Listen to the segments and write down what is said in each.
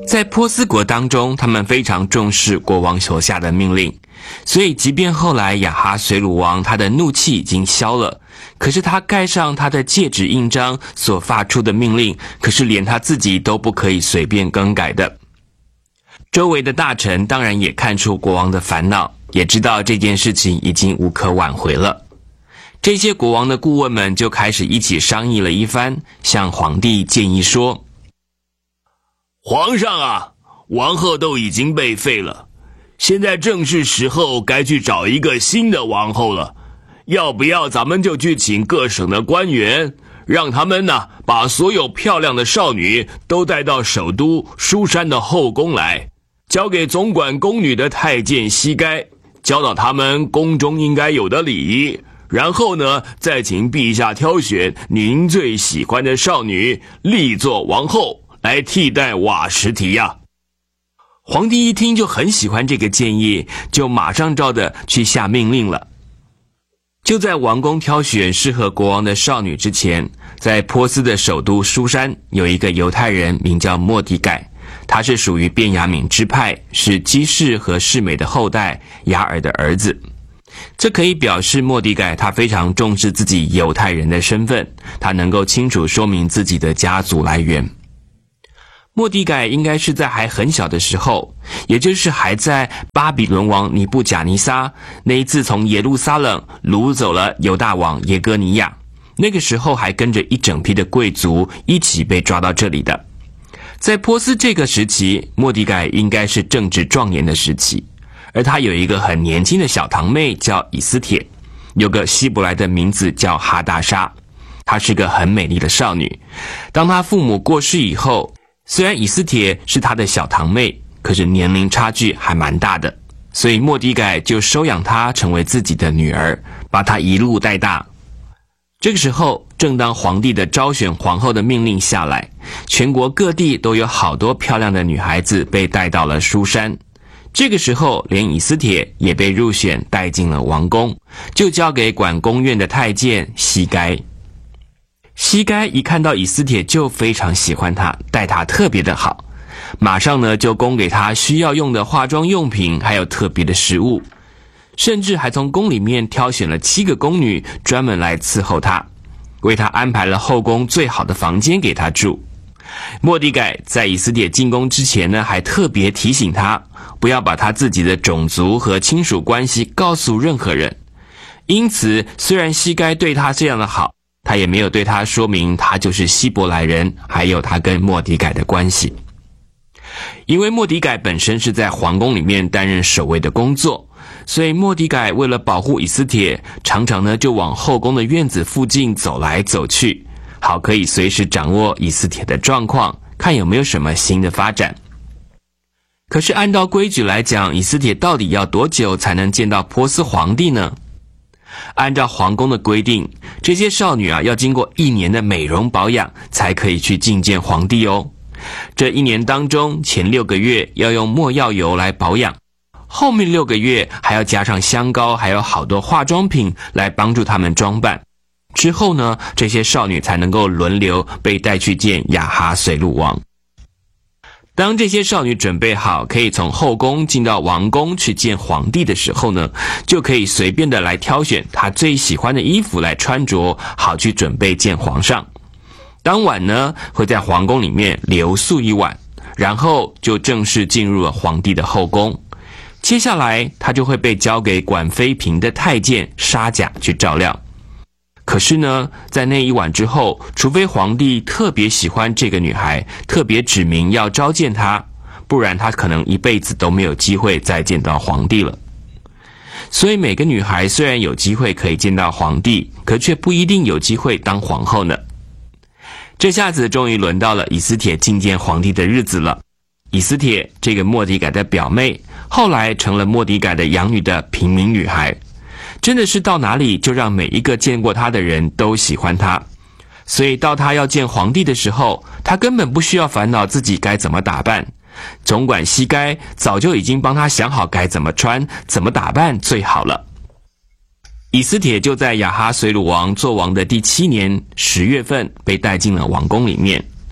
在波斯国当中，他们非常重视国王所下的命令，所以即便后来亚哈随鲁王他的怒气已经消了，可是他盖上他的戒指印章所发出的命令，可是连他自己都不可以随便更改的。周围的大臣当然也看出国王的烦恼，也知道这件事情已经无可挽回了。这些国王的顾问们就开始一起商议了一番，向皇帝建议说： 皇上啊，王后都已经被废了，现在正是时候该去找一个新的王后了。要不要咱们就去请各省的官员，让他们呢把所有漂亮的少女都带到首都书珊的后宫来，交给总管宫女的太监西该，教导他们宫中应该有的礼仪，然后呢再请陛下挑选您最喜欢的少女立作王后，来替代瓦什提呀。 皇帝一听就很喜欢这个建议，就马上照着去下命令了。就在王宫挑选适合国王的少女之前，在波斯的首都书珊有一个犹太人名叫末底改，他是属于便雅悯支派，是基士和示每的后代雅尔的儿子。这可以表示末底改他非常重视自己犹太人的身份，他能够清楚说明自己的家族来源。末底改应该是在还很小的时候，也就是还在巴比伦王尼布甲尼撒那一次从耶路撒冷掳走了犹大王耶哥尼亚，那个时候还跟着一整批的贵族一起被抓到这里的。在波斯这个时期，末底改应该是正值壮年的时期，而他有一个很年轻的小堂妹叫以斯帖，有个希伯来的名字叫哈达莎，她是个很美丽的少女。当她父母过世以后，虽然以斯帖是他的小堂妹，可是年龄差距还蛮大的，所以末底改就收养她成为自己的女儿，把她一路带大。这个时候，正当皇帝的招选皇后的命令下来，全国各地都有好多漂亮的女孩子被带到了书珊。这个时候，连以斯帖也被入选带进了王宫，就交给管宫院的太监西该。西该一看到以斯帖就非常喜欢她，待她特别的好，马上呢就供给她需要用的化妆用品，还有特别的食物，甚至还从宫里面挑选了7个宫女专门来伺候她，为她安排了后宫最好的房间给她住。末底改在以斯帖进宫之前呢，还特别提醒她不要把她自己的种族和亲属关系告诉任何人。因此虽然西该对她这样的好，他也没有对他说明他就是希伯来人，还有他跟末底改的关系。因为末底改本身是在皇宫里面担任守卫的工作，所以末底改为了保护以斯帖，常常呢就往后宫的院子附近走来走去，好可以随时掌握以斯帖的状况，看有没有什么新的发展。可是按照规矩来讲，以斯帖到底要多久才能见到波斯皇帝呢？按照皇宫的规定，这些少女要经过1年的美容保养才可以去觐见皇帝哦。这1年当中，前6个月要用没药油来保养，后面6个月还要加上香膏，还有好多化妆品来帮助他们装扮。之后呢，这些少女才能够轮流被带去见亚哈随鲁王。当这些少女准备好可以从后宫进到王宫去见皇帝的时候呢，就可以随便的来挑选她最喜欢的衣服来穿着，好去准备见皇上。当晚呢，会在皇宫里面留宿1晚，然后就正式进入了皇帝的后宫。接下来她就会被交给管妃嫔的太监沙甲去照料。可是呢，在那1晚之后，除非皇帝特别喜欢这个女孩，特别指明要召见她，不然她可能一辈子都没有机会再见到皇帝了。所以每个女孩虽然有机会可以见到皇帝，可却不一定有机会当皇后呢。这下子终于轮到了以斯帖觐见皇帝的日子了。以斯帖这个末底改的表妹，后来成了末底改的养女的平民女孩，真的是到哪里就让每一个见过她的人都喜欢她。所以到她要见皇帝的时候，她根本不需要烦恼自己该怎么打扮，总管西该早就已经帮她想好该怎么穿，怎么打扮最好了。以斯帖就在亚哈随鲁王做王的第7年10月份被带进了王宫里面。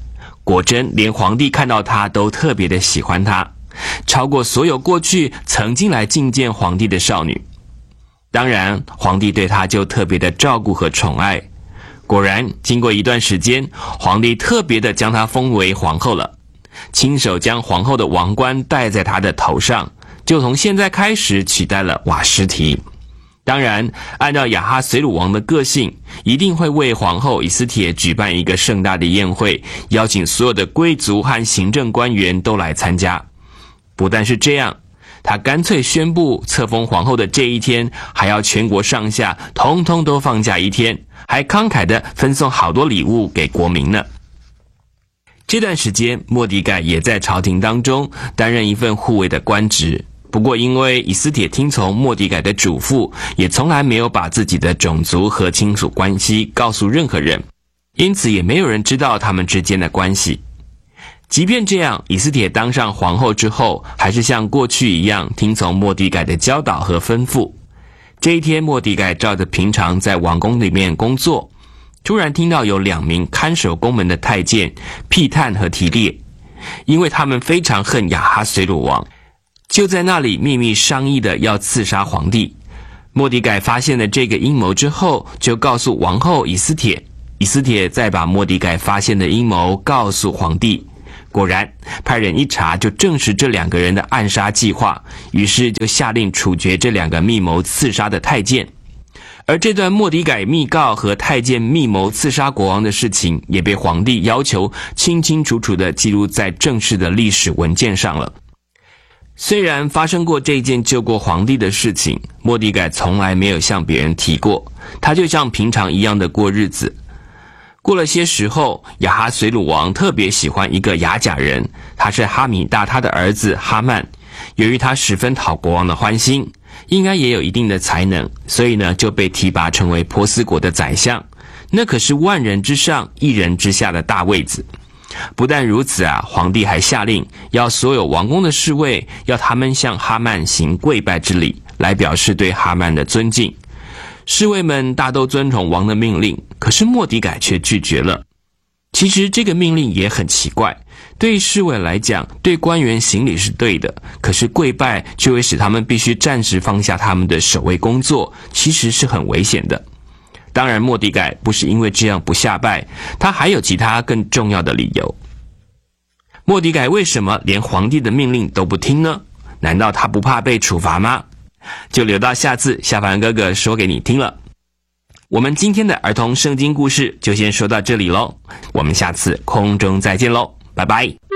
果真连皇帝看到他都特别的喜欢他，超过所有过去曾经来觐见皇帝的少女。当然，皇帝对她就特别的照顾和宠爱。果然，经过一段时间，皇帝特别的将她封为皇后了，亲手将皇后的王冠戴在她的头上，就从现在开始取代了瓦实提。当然，按照亚哈随鲁王的个性，一定会为皇后以斯帖举办一个盛大的宴会，邀请所有的贵族和行政官员都来参加。不但是这样，他干脆宣布册封皇后的这一天，还要全国上下通通都放假一天，还慷慨地分送好多礼物给国民呢。这段时间，末底改也在朝廷当中担任一份护卫的官职。不过因为以斯帖听从末底改的嘱咐，也从来没有把自己的种族和亲属关系告诉任何人，因此也没有人知道他们之间的关系。即便这样，以斯帖当上皇后之后，还是像过去一样听从末底改的教导和吩咐。这一天，末底改照着平常在王宫里面工作，突然听到有2名看守宫门的太监辟探和提列，因为他们非常恨亚哈随鲁王，就在那里秘密商议的要刺杀皇帝。末底改发现了这个阴谋之后，就告诉王后以斯帖，以斯帖再把末底改发现的阴谋告诉皇帝。果然，派人一查就证实这2个人的暗杀计划，于是就下令处决这2个密谋刺杀的太监。而这段末底改密告和太监密谋刺杀国王的事情，也被皇帝要求清清楚楚地记录在正式的历史文件上了。虽然发生过这件救过皇帝的事情，末底改从来没有向别人提过，他就像平常一样的过日子。过了些时候，亚哈随鲁王特别喜欢一个雅甲人，他是哈米大他的儿子哈曼。由于他十分讨国王的欢心，应该也有一定的才能，所以呢就被提拔成为波斯国的宰相。那可是万人之上一人之下的大位子。不但如此啊，皇帝还下令要所有王宫的侍卫，要他们向哈曼行跪拜之礼，来表示对哈曼的尊敬。侍卫们大都遵从王的命令，可是末底改却拒绝了。其实这个命令也很奇怪，对侍卫来讲，对官员行礼是对的，可是跪拜却会使他们必须暂时放下他们的守卫工作，其实是很危险的。当然，末底改不是因为这样不下拜，他还有其他更重要的理由。末底改为什么连皇帝的命令都不听呢？难道他不怕被处罚吗？就留到下次下凡哥哥说给你听了。我们今天的儿童圣经故事就先说到这里咯，我们下次空中再见咯，拜拜。